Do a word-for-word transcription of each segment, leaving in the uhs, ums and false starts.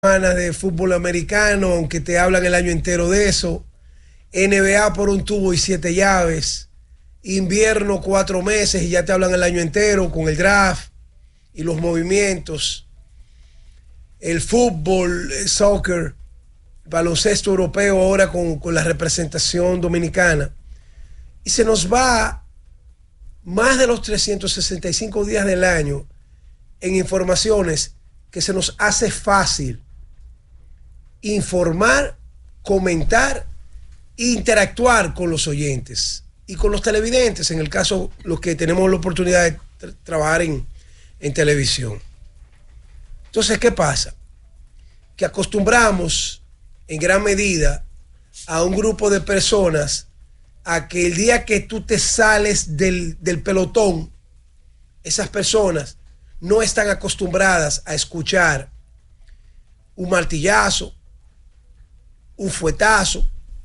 semanas de fútbol americano, aunque te hablan el año entero de eso. N B A por un tubo y siete llaves. Invierno cuatro meses y ya te hablan el año entero con el draft y los movimientos. El fútbol, el soccer, el baloncesto europeo ahora con, con la representación dominicana. Y se nos va más de los trescientos sesenta y cinco días del año en informaciones que se nos hace fácil informar, comentar e interactuar con los oyentes y con los televidentes, en el caso los que tenemos la oportunidad de tra trabajar en, en televisión. Entonces, ¿qué pasa? Que acostumbramos en gran medida a un grupo de personas a que el día que tú te sales del, del pelotón, esas personas no están acostumbradas a escuchar un martillazo, un fuetazo,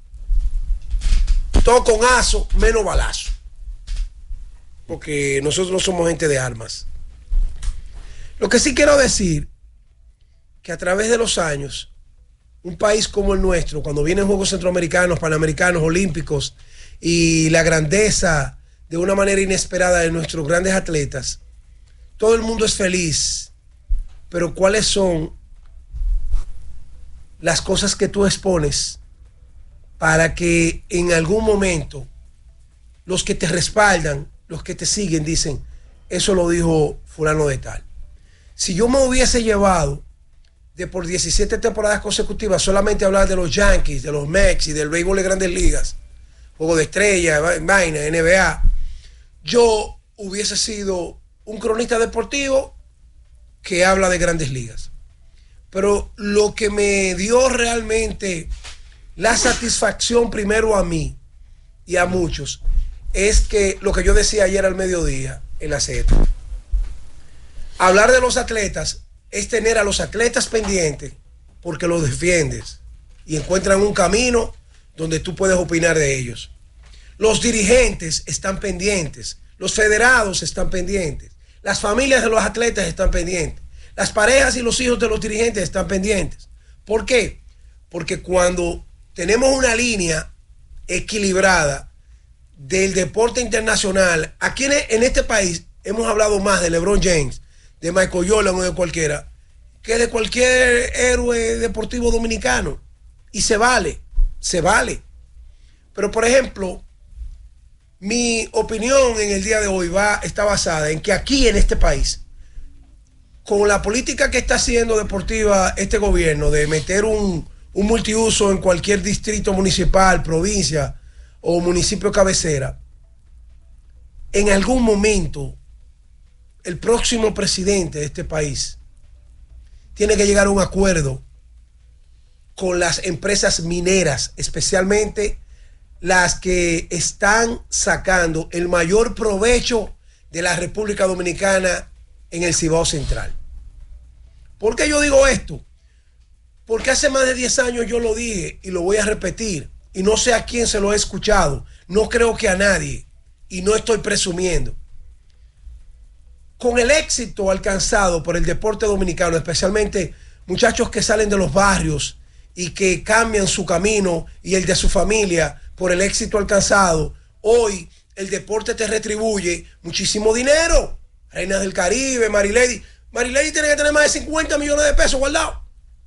todo con aso, menos balazo. Porque nosotros no somos gente de armas. Lo que sí quiero decir, que a través de los años, un país como el nuestro, cuando vienen Juegos Centroamericanos, Panamericanos, Olímpicos, y la grandeza de una manera inesperada de nuestros grandes atletas, todo el mundo es feliz, pero ¿cuáles son las cosas que tú expones para que en algún momento los que te respaldan, los que te siguen, dicen, eso lo dijo fulano de tal? Si yo me hubiese llevado de por diecisiete temporadas consecutivas solamente hablar de los Yankees, de los Mets y del béisbol de Grandes Ligas, Juego de Estrellas, vaina, N B A, yo hubiese sido un cronista deportivo que habla de Grandes Ligas. Pero lo que me dio realmente la satisfacción primero a mí y a muchos es que lo que yo decía ayer al mediodía en la Z, hablar de los atletas es tener a los atletas pendientes porque los defiendes y encuentran un camino donde tú puedes opinar de ellos. Los dirigentes están pendientes, los federados están pendientes, las familias de los atletas están pendientes, las parejas y los hijos de los dirigentes están pendientes. ¿Por qué? Porque cuando tenemos una línea equilibrada del deporte internacional, aquí en, en este país hemos hablado más de LeBron James, de Michael Jordan o de cualquiera, que de cualquier héroe deportivo dominicano. Y se vale, se vale. Pero, por ejemplo, mi opinión en el día de hoy va, está basada en que aquí en este país, con la política que está haciendo deportiva este gobierno de meter un, un multiuso en cualquier distrito municipal, provincia o municipio cabecera, en algún momento el próximo presidente de este país tiene que llegar a un acuerdo con las empresas mineras, especialmente las que están sacando el mayor provecho de la República Dominicana en el Cibao Central. ¿Por qué yo digo esto? Porque hace más de diez años yo lo dije y lo voy a repetir, y no sé a quién se lo he escuchado, no creo que a nadie, y no estoy presumiendo. Con el éxito alcanzado por el deporte dominicano, especialmente muchachos que salen de los barrios y que cambian su camino y el de su familia por el éxito alcanzado, hoy el deporte te retribuye muchísimo dinero. Reinas del Caribe, Marilady. Marilady tiene que tener más de cincuenta millones de pesos guardados.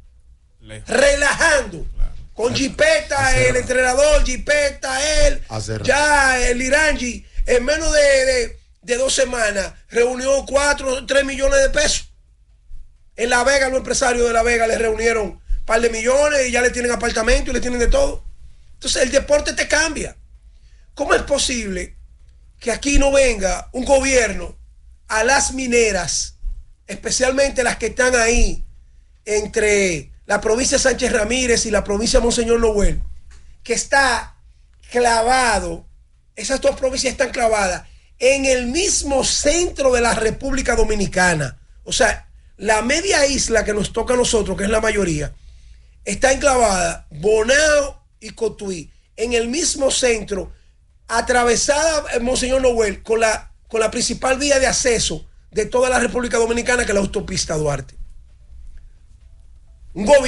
Relajando. Claro. Con Jipeta, el entrenador, Jipeta, él, Hacer. ya el Irangi, en menos de, de, de dos semanas, reunió cuatro, tres millones de pesos. En La Vega, los empresarios de La Vega le reunieron un par de millones y ya le tienen apartamento y le tienen de todo. Entonces el deporte te cambia. ¿Cómo es posible que aquí no venga un gobierno a las mineras, especialmente las que están ahí entre la provincia de Sánchez Ramírez y la provincia de Monseñor Noel, que está clavado, esas dos provincias están clavadas en el mismo centro de la República Dominicana? O sea, la media isla que nos toca a nosotros, que es la mayoría, está enclavada Bonao y Cotuí, en el mismo centro, atravesada Monseñor Noel con la, con la principal vía de acceso de toda la República Dominicana, que es la autopista Duarte. Un gobierno